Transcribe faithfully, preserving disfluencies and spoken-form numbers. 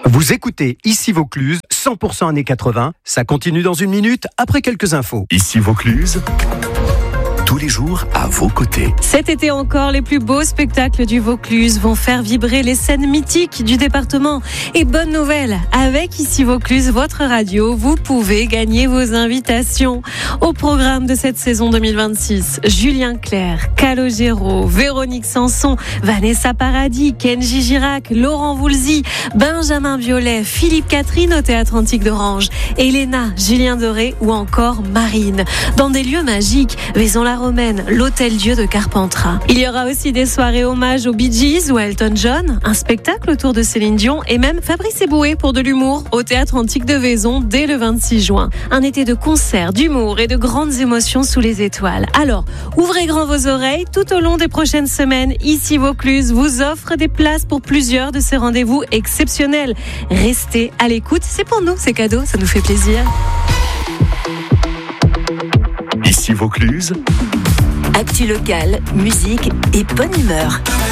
Vous écoutez Ici Vaucluse, cent pour cent années quatre-vingts. Ça continue dans une minute, après quelques infos. Ici Vaucluse, tous les jours à vos côtés. Cet été encore, les plus beaux spectacles du Vaucluse vont faire vibrer les scènes mythiques du département. Et bonne nouvelle, avec Ici Vaucluse, votre radio, vous pouvez gagner vos invitations. Au programme de cette saison deux mille vingt-six, Julien Clerc, Calogero, Véronique Sanson, Vanessa Paradis, Kenji Girac, Laurent Voulzy, Benjamin Biolay, Philippe Catherine au Théâtre Antique d'Orange, Elena, Julien Doré ou encore Marine. Dans des lieux magiques, Vaison-la-Romaine, l'Hôtel Dieu de Carpentras. Il y aura aussi des soirées hommage aux Bee Gees ou à Elton John, un spectacle autour de Céline Dion et même Fabrice Eboué pour de l'humour au Théâtre Antique de Vaison dès le vingt-six juin. Un été de concerts, d'humour et de grandes émotions sous les étoiles. Alors, ouvrez grand vos oreilles tout au long des prochaines semaines. Ici Vaucluse vous offre des places pour plusieurs de ces rendez-vous exceptionnels. Restez à l'écoute, c'est pour nous, c'est cadeau, ça nous fait plaisir. Ici Vaucluse, actu locale, musique et bonne humeur.